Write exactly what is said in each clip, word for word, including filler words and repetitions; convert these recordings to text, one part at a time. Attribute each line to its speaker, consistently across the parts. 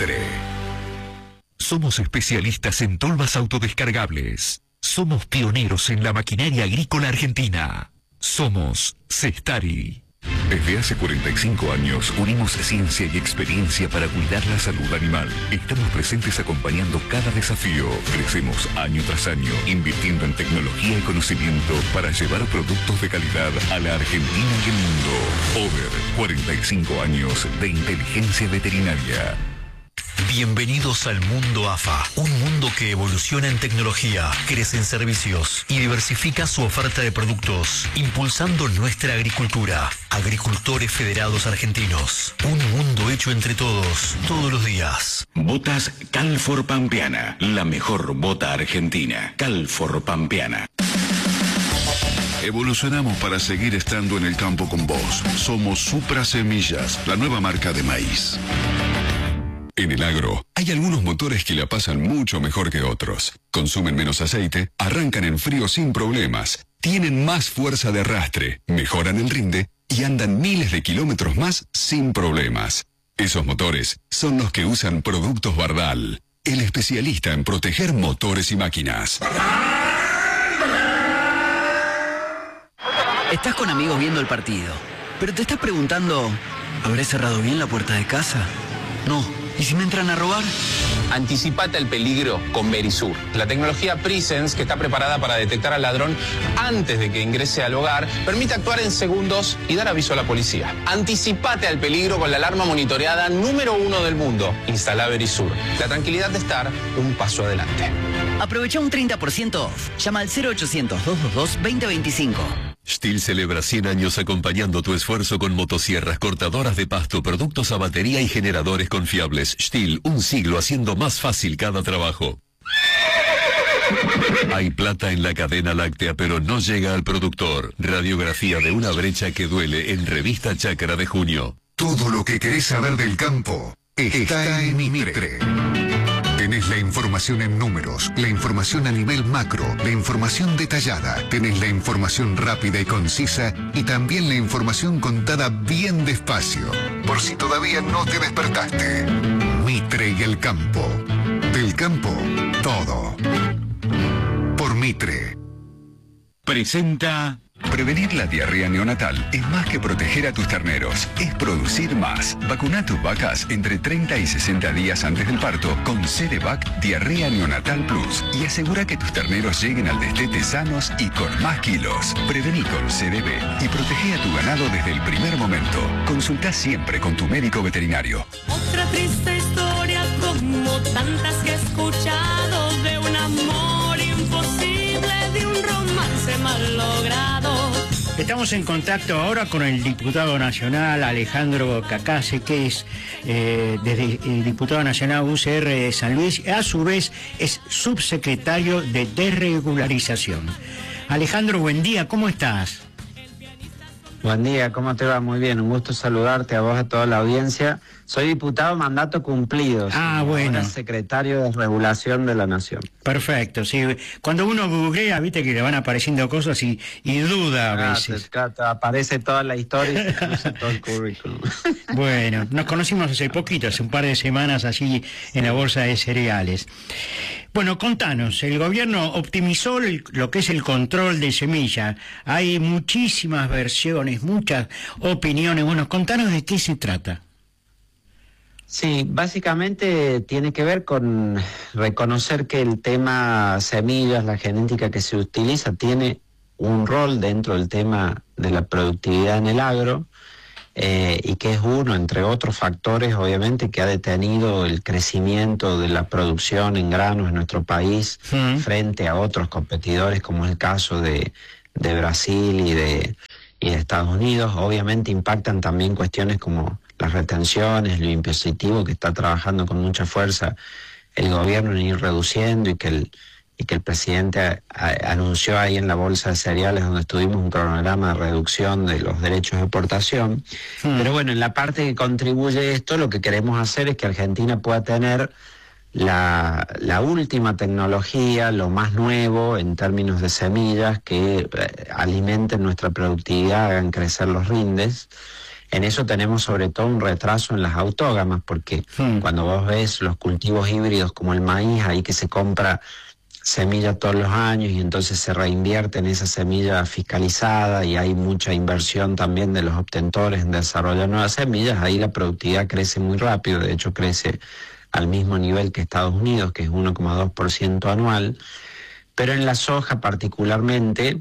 Speaker 1: Mitre. Somos especialistas en tolvas autodescargables. Somos pioneros en la maquinaria agrícola argentina. Somos Cestari. Desde hace cuarenta y cinco años unimos ciencia y experiencia para cuidar la salud animal. Estamos presentes acompañando cada desafío. Crecemos año tras año, invirtiendo en tecnología y conocimiento para llevar productos de calidad a la Argentina y el mundo. Over, cuarenta y cinco años de inteligencia veterinaria. Bienvenidos al mundo A F A, un mundo que evoluciona en tecnología, crece en servicios y diversifica su oferta de productos, impulsando nuestra agricultura. Agricultores Federados Argentinos, un mundo hecho entre todos, todos los días.
Speaker 2: Botas Calfor Pampeana, la mejor bota argentina. Calfor Pampeana.
Speaker 3: Evolucionamos para seguir estando en el campo con vos. Somos Supra Semillas, la nueva marca de maíz.
Speaker 4: En el agro, hay algunos motores que la pasan mucho mejor que otros. Consumen menos aceite, arrancan en frío sin problemas, tienen más fuerza de arrastre, mejoran el rinde y andan miles de kilómetros más sin problemas. Esos motores son los que usan Productos Bardal, el especialista en proteger motores y máquinas.
Speaker 5: Estás con amigos viendo el partido, pero te estás preguntando, ¿habré cerrado bien la puerta de casa? No. ¿Y si me entran a robar?
Speaker 6: Anticipate al peligro con Verisur, la tecnología Presence que está preparada para detectar al ladrón antes de que ingrese al hogar, permite actuar en segundos y dar aviso a la policía. Anticipate al peligro con la alarma monitoreada número uno del mundo. Instala Verisur. La tranquilidad de estar un paso adelante.
Speaker 5: Aprovecha un treinta por ciento off. Llama al cero ochocientos, doscientos veintidós, veinte veinticinco.
Speaker 1: Stihl celebra cien años acompañando tu esfuerzo con motosierras, cortadoras de pasto, productos a batería y generadores confiables. Stihl, un siglo haciendo más fácil cada trabajo. Hay plata en la cadena láctea, pero no llega al productor. Radiografía de una brecha que duele en Revista Chácara de junio.
Speaker 7: Todo lo que querés saber del campo está en Mitre. Tenés la información en números, la información a nivel macro, la información detallada, tenés la información rápida y concisa y también la información contada bien despacio, por si todavía no te despertaste. Mitre y el campo. Del campo, todo. Por Mitre.
Speaker 2: Presenta...
Speaker 4: Prevenir la diarrea neonatal es más que proteger a tus terneros, es producir más. Vacuna a tus vacas entre treinta y sesenta días antes del parto con Cerevac Diarrea Neonatal Plus y asegura que tus terneros lleguen al destete sanos y con más kilos. Prevení con C D B y protege a tu ganado desde el primer momento. Consulta siempre con tu médico veterinario.
Speaker 8: Otra triste historia como tantas que he escuchado de un amor imposible, de un romance mal logrado.
Speaker 9: Estamos en contacto ahora con el diputado nacional Alejandro Cacase, que es eh, desde el diputado nacional U C R de San Luis, a su vez es subsecretario de Desregularización. Alejandro, buen día, ¿cómo estás?
Speaker 10: Buen día, ¿cómo te va? Muy bien, un gusto saludarte a vos, a toda la audiencia. Soy diputado mandato cumplido.
Speaker 9: Ah, bueno.
Speaker 10: Ahora secretario de Regulación de la Nación.
Speaker 9: Perfecto, sí. Cuando uno googlea, viste que le van apareciendo cosas y, y duda a veces.
Speaker 10: Claro, te, te aparece toda la historia y se cruza todo el currículum.
Speaker 9: Bueno, nos conocimos hace poquito, hace un par de semanas allí en la Bolsa de Cereales. Bueno, contanos, el gobierno optimizó el, lo que es el control de semilla. Hay muchísimas versiones, muchas opiniones. Bueno, contanos de qué se trata.
Speaker 10: Sí, básicamente tiene que ver con reconocer que el tema semillas, la genética que se utiliza, tiene un rol dentro del tema de la productividad en el agro, eh, y que es uno, entre otros factores, obviamente, que ha detenido el crecimiento de la producción en granos en nuestro país mm. frente a otros competidores, como es el caso de, de Brasil y de, y de Estados Unidos. Obviamente impactan también cuestiones como las retenciones, lo impositivo que está trabajando con mucha fuerza el gobierno en ir reduciendo y que el, y que el presidente a, a, anunció ahí en la Bolsa de Cereales, donde estuvimos un cronograma de reducción de los derechos de exportación. Hmm. Pero bueno, en la parte que contribuye esto, lo que queremos hacer es que Argentina pueda tener la, la última tecnología, lo más nuevo en términos de semillas, que eh, alimenten nuestra productividad, hagan crecer los rindes. En eso tenemos sobre todo un retraso en las autógamas, porque hmm. cuando vos ves los cultivos híbridos como el maíz, ahí que se compra semilla todos los años y entonces se reinvierte en esa semilla fiscalizada y hay mucha inversión también de los obtentores en desarrollar nuevas semillas, ahí la productividad crece muy rápido, de hecho crece al mismo nivel que Estados Unidos, que es uno coma dos por ciento anual, pero en la soja particularmente,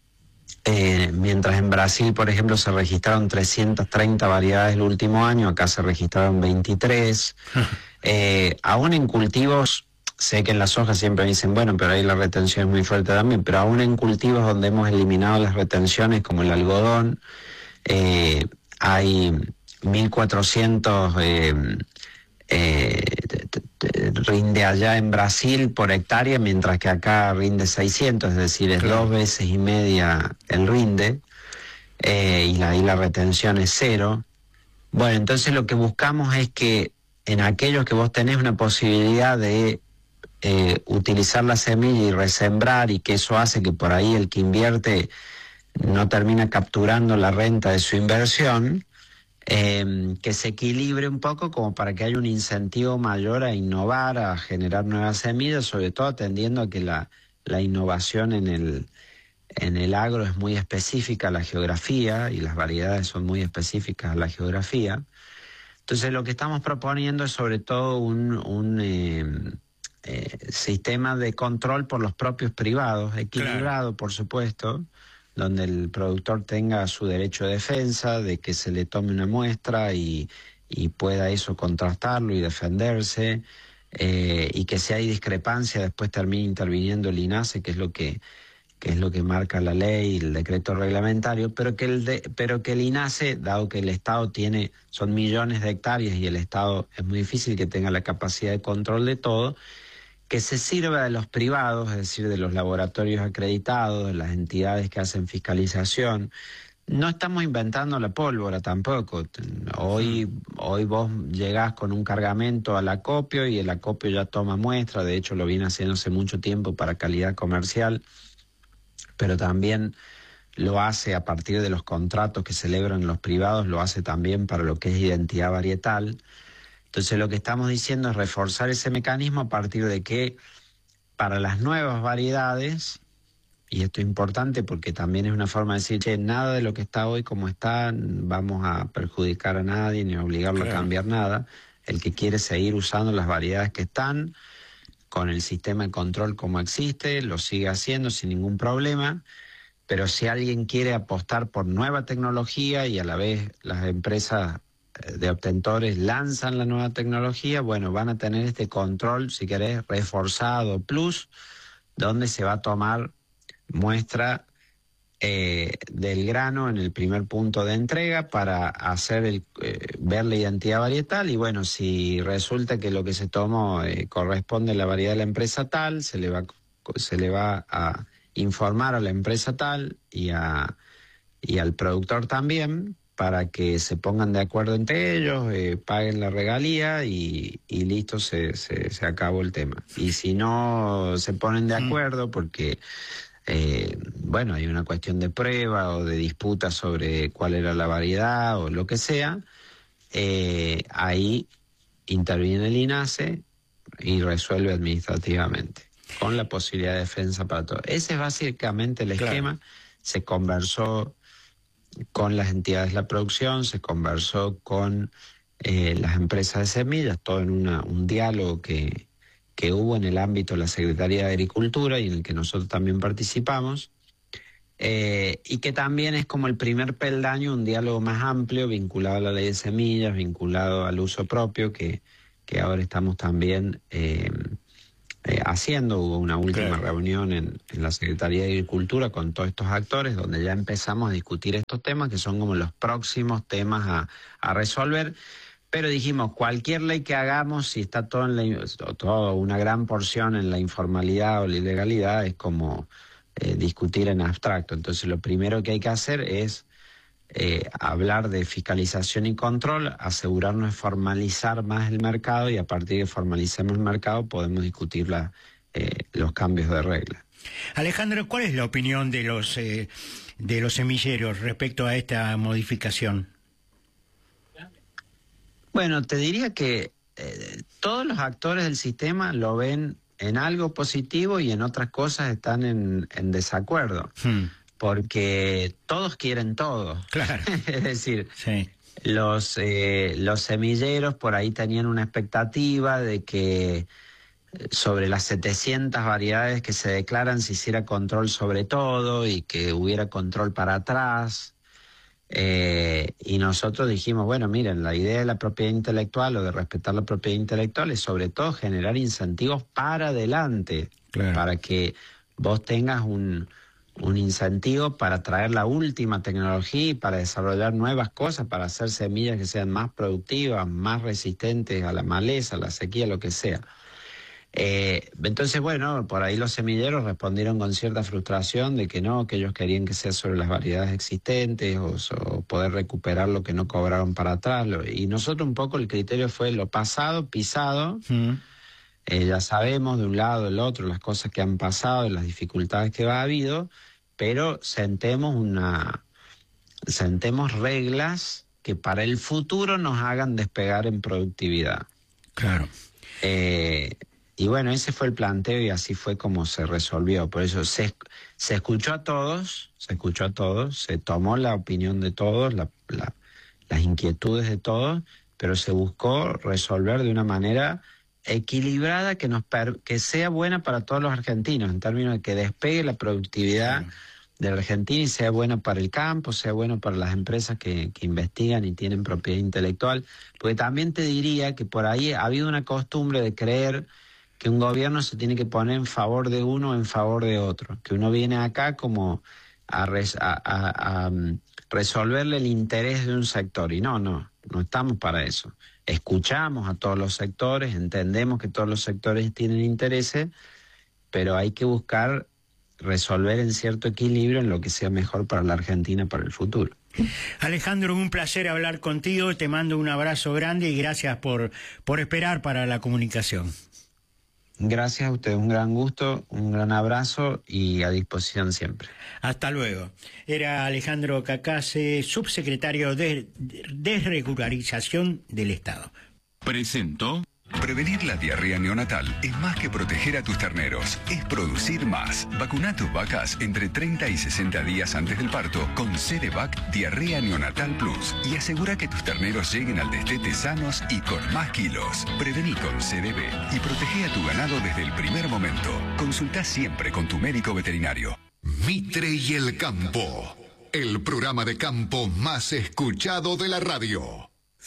Speaker 10: eh, mientras en Brasil, por ejemplo, se registraron trescientas treinta variedades el último año, acá se registraron veintitrés, eh, aún en cultivos. Sé que en la soja siempre me dicen, bueno, pero ahí la retención es muy fuerte también, pero aún en cultivos donde hemos eliminado las retenciones, como el algodón, eh, hay mil cuatrocientos eh, eh, rinde allá en Brasil por hectárea, mientras que acá rinde seiscientos, es decir, es claro. dos veces y media el rinde, eh, y ahí la retención es cero. Bueno, entonces lo que buscamos es que en aquellos que vos tenés una posibilidad de Eh, utilizar la semilla y resembrar, y que eso hace que por ahí el que invierte no termina capturando la renta de su inversión, eh, que se equilibre un poco como para que haya un incentivo mayor a innovar, a generar nuevas semillas, sobre todo atendiendo a que la, la innovación en el, en el agro es muy específica a la geografía y las variedades son muy específicas a la geografía. Entonces lo que estamos proponiendo es sobre todo un... un eh, Eh, sistema de control por los propios privados, equilibrado, claro. por supuesto, donde el productor tenga su derecho de defensa, de que se le tome una muestra y, y pueda eso contrastarlo y defenderse, eh, y que si hay discrepancia después termine interviniendo el INASE, que es lo que, que es lo que marca la ley y el decreto reglamentario, pero que el de, pero que el INASE, dado que el Estado tiene, son millones de hectáreas y el Estado es muy difícil que tenga la capacidad de control de todo, que se sirva de los privados, es decir, de los laboratorios acreditados, de las entidades que hacen fiscalización. No estamos inventando la pólvora tampoco. Hoy, hoy vos llegás con un cargamento al acopio y el acopio ya toma muestra, de hecho lo viene haciendo hace mucho tiempo para calidad comercial, pero también lo hace a partir de los contratos que celebran los privados, lo hace también para lo que es identidad varietal. Entonces lo que estamos diciendo es reforzar ese mecanismo a partir de que para las nuevas variedades, y esto es importante porque también es una forma de decir, che, nada de lo que está hoy como está, vamos a perjudicar a nadie ni a obligarlo claro. a cambiar nada. El que quiere seguir usando las variedades que están, con el sistema de control como existe, lo sigue haciendo sin ningún problema. Pero si alguien quiere apostar por nueva tecnología y a la vez las empresas de obtentores lanzan la nueva tecnología, bueno, van a tener este control, si querés, reforzado plus, donde se va a tomar muestra eh, del grano en el primer punto de entrega para hacer el, eh, ver la identidad varietal, y bueno, si resulta que lo que se tomó eh, corresponde a la variedad de la empresa tal, se le va, se le va a informar a la empresa tal y, a, y al productor también, para que se pongan de acuerdo entre ellos, eh, paguen la regalía y, y listo, se, se, se acabó el tema. Y si no se ponen de acuerdo porque, eh, bueno, hay una cuestión de prueba o de disputa sobre cuál era la variedad o lo que sea, eh, ahí interviene el INASE y resuelve administrativamente, con la posibilidad de defensa para todos. Ese es básicamente el esquema. Claro. Se conversó con las entidades de la producción, se conversó con eh, las empresas de semillas, todo en una, un diálogo que, que hubo en el ámbito de la Secretaría de Agricultura y en el que nosotros también participamos, eh, y que también es como el primer peldaño, un diálogo más amplio vinculado a la ley de semillas, vinculado al uso propio, que, que ahora estamos también eh, Eh, haciendo. Hubo una última claro. reunión en, en la Secretaría de Agricultura con todos estos actores, donde ya empezamos a discutir estos temas, que son como los próximos temas a, a resolver. Pero dijimos, cualquier ley que hagamos, si está todo en la, todo, una gran porción en la informalidad o la ilegalidad, es como eh, discutir en abstracto. Entonces lo primero que hay que hacer es Eh, hablar de fiscalización y control, asegurarnos de formalizar más el mercado, y a partir de que formalicemos el mercado podemos discutir la, eh, los cambios de regla.
Speaker 9: Alejandro, ¿cuál es la opinión de los, eh, de los semilleros respecto a esta modificación?
Speaker 10: Bueno, te diría que eh, todos los actores del sistema lo ven en algo positivo y en otras cosas están en, en desacuerdo. Hmm. Porque todos quieren todo.
Speaker 9: Claro.
Speaker 10: Es decir,
Speaker 9: sí.
Speaker 10: los, eh, los semilleros por ahí tenían una expectativa de que sobre las setecientas variedades que se declaran se hiciera control sobre todo y que hubiera control para atrás. Eh, y nosotros dijimos, bueno, miren, la idea de la propiedad intelectual o de respetar la propiedad intelectual es sobre todo generar incentivos para adelante, claro. Para que vos tengas un... un incentivo para traer la última tecnología y para desarrollar nuevas cosas, para hacer semillas que sean más productivas, más resistentes a la maleza, a la sequía, lo que sea. Eh, entonces, bueno, por ahí los semilleros respondieron con cierta frustración de que no, que ellos querían que sea sobre las variedades existentes o, o poder recuperar lo que no cobraron para atrás. Lo, y nosotros un poco el criterio fue lo pasado, pisado. Mm. Eh, ya sabemos de un lado, del otro, las cosas que han pasado, las dificultades que ha habido, pero sentemos una, sentemos reglas que para el futuro nos hagan despegar en productividad.
Speaker 9: Claro.
Speaker 10: Eh, y bueno, ese fue el planteo y así fue como se resolvió. Por eso se, se escuchó a todos, se escuchó a todos, se tomó la opinión de todos, la, la, las inquietudes de todos, pero se buscó resolver de una manera equilibrada que nos per que sea buena para todos los argentinos, en términos de que despegue la productividad sí. de la Argentina y sea buena para el campo, sea bueno para las empresas que, que investigan y tienen propiedad intelectual. Porque también te diría que por ahí ha habido una costumbre de creer que un gobierno se tiene que poner en favor de uno o en favor de otro, que uno viene acá como a, res a, a, a resolverle el interés de un sector, y no, no, no estamos para eso. Escuchamos a todos los sectores, entendemos que todos los sectores tienen intereses, pero hay que buscar resolver en cierto equilibrio en lo que sea mejor para la Argentina para el futuro.
Speaker 9: Alejandro, un placer hablar contigo, te mando un abrazo grande y gracias por, por esperar para la comunicación.
Speaker 10: Gracias a ustedes, un gran gusto, un gran abrazo y a disposición siempre.
Speaker 9: Hasta luego. Era Alejandro Cacase, subsecretario de Desregularización del Estado.
Speaker 4: Presento. Prevenir la diarrea neonatal es más que proteger a tus terneros, es producir más. Vacuna a tus vacas entre treinta y sesenta días antes del parto con Cerevac Diarrea Neonatal Plus y asegura que tus terneros lleguen al destete sanos y con más kilos. Prevení con C D B y protege a tu ganado desde el primer momento. Consulta siempre con tu médico veterinario.
Speaker 7: Mitre y el campo, el programa de campo más escuchado de la radio.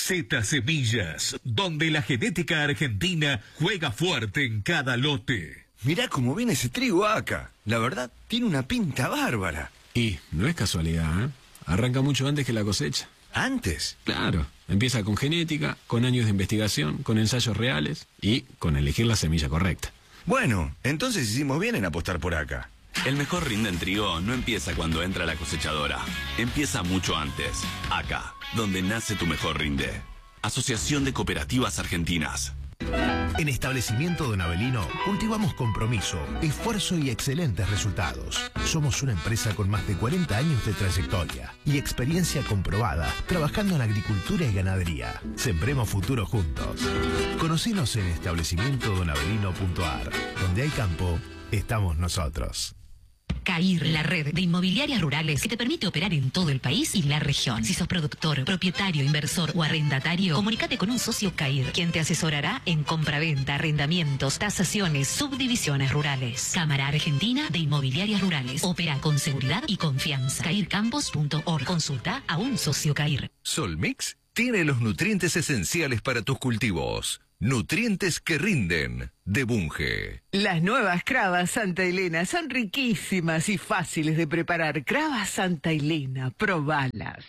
Speaker 1: Z Semillas, donde la genética argentina juega fuerte en cada lote.
Speaker 11: Mirá cómo viene ese trigo acá. La verdad, tiene una pinta bárbara.
Speaker 12: Y no es casualidad, ¿eh? Arranca mucho antes que la cosecha.
Speaker 11: ¿Antes?
Speaker 12: Claro. Empieza con genética, con años de investigación, con ensayos reales y con elegir la semilla correcta.
Speaker 11: Bueno, entonces hicimos bien en apostar por acá.
Speaker 2: El mejor rinde en trigo no empieza cuando entra la cosechadora. Empieza mucho antes. Acá, donde nace tu mejor rinde. Asociación de Cooperativas Argentinas.
Speaker 13: En Establecimiento Don Avelino cultivamos compromiso, esfuerzo y excelentes resultados. Somos una empresa con más de cuarenta años de trayectoria y experiencia comprobada trabajando en agricultura y ganadería. Sembremos futuro juntos. Conocenos en establecimiento don avelino punto a r. Donde hay campo, estamos nosotros.
Speaker 14: CAIR, la red de inmobiliarias rurales que te permite operar en todo el país y la región. Si sos productor, propietario, inversor o arrendatario, comunícate con un socio CAIR, quien te asesorará en compraventa, arrendamientos, tasaciones, subdivisiones rurales. Cámara Argentina de Inmobiliarias Rurales. Opera con seguridad y confianza. cair campos punto org. Consulta a un socio CAIR.
Speaker 15: Solmix tiene los nutrientes esenciales para tus cultivos. Nutrientes que rinden, de Bunge.
Speaker 16: Las nuevas cravas Santa Elena son riquísimas y fáciles de preparar. Cravas Santa Elena, probalas.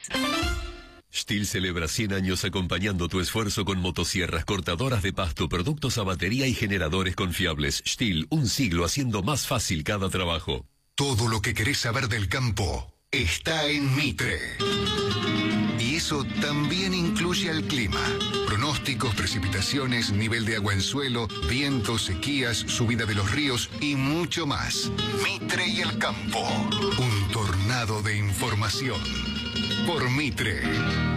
Speaker 15: Stihl celebra cien años acompañando tu esfuerzo con motosierras, cortadoras de pasto, productos a batería y generadores confiables. Stihl, un siglo haciendo más fácil cada trabajo.
Speaker 7: Todo lo que querés saber del campo está en Mitre. Y eso también incluye al clima. Pronósticos, precipitaciones, nivel de agua en suelo, vientos, sequías, subida de los ríos y mucho más. Mitre y el campo. Un tornado de información. Por Mitre.